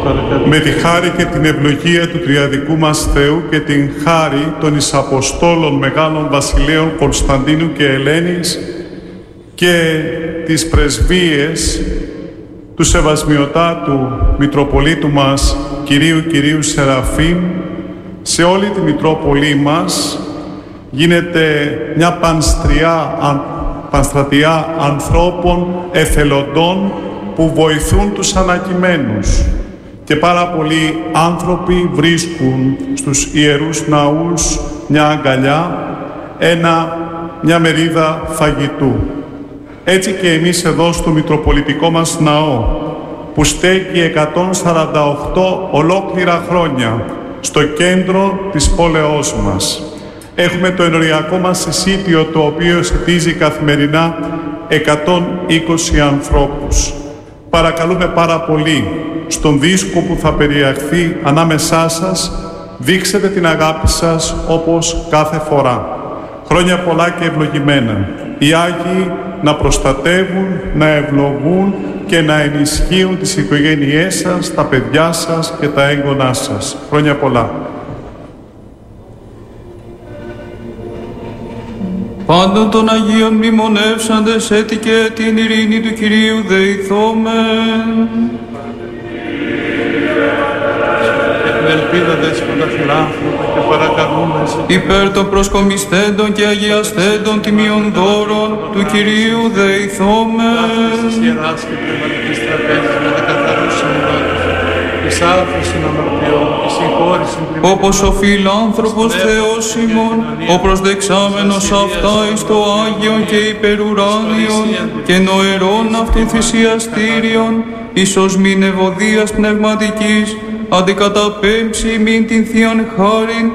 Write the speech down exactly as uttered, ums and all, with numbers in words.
με τη χάρη και την ευλογία του τριαδικού μας Θεού και την χάρη των εισαποστόλων μεγάλων βασιλέων Κωνσταντίνου και Ελένης και τις πρεσβείες του Σεβασμιωτάτου Μητροπολίτου μας Κυρίου Κυρίου Σεραφείμ, σε όλη τη Μητρόπολη μας γίνεται μια πανστριά, πανστρατιά ανθρώπων εθελοντών που βοηθούν τους ανακειμένους. Και πάρα πολλοί άνθρωποι βρίσκουν στους ιερούς ναούς μια αγκαλιά, ένα, μια μερίδα φαγητού. Έτσι και εμείς εδώ στο Μητροπολιτικό μας ναό, που στέκει εκατόν σαράντα οκτώ ολόκληρα χρόνια στο κέντρο της πόλεως μας, έχουμε το ενοριακό μας εισίτιο, το οποίο εισιτίζει καθημερινά εκατόν είκοσι ανθρώπους. Παρακαλούμε πάρα πολύ, στον δίσκο που θα περιαχθεί ανάμεσά σας, δείξετε την αγάπη σας όπως κάθε φορά. Χρόνια πολλά και ευλογημένα. Οι Άγιοι να προστατεύουν, να ευλογούν και να ενισχύουν τις οικογένειές σας, τα παιδιά σας και τα έγγονά σας. Χρόνια πολλά. Πάντων των Αγίων μνημονεύσαντες έτη και την ειρήνη του Κυρίου δεηθόμεν. Έχουμε ελπίδα δέσποτα φιλάνθρωπα και παρακαλούμε υπέρ των προσκομισθέντων και αγιασθέντων τιμίων δώρων του Κυρίου δεηθόμεν. Στις ιεράς και πνευματικής τραπέζης με τα καθαρούς συμβάτους, της άλφωσιν αμαρτιών, της συγχώρησιν πλημμύρων. Όπως ο φιλάνθρωπος Θεός ημών, ο προσδεξάμενος αυτά εις το Άγιον και υπερουράνιον και νοερών αυτήν θυσιαστήριον, εις ως μην ευωδίας πνευματικής, αντικαταπέμψει μην την Θείαν χάριν